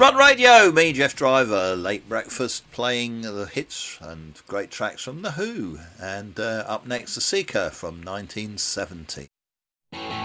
Run Radio, me, Jeff Driver, late breakfast, playing the hits and great tracks from The Who. And up next, The Seeker from 1970.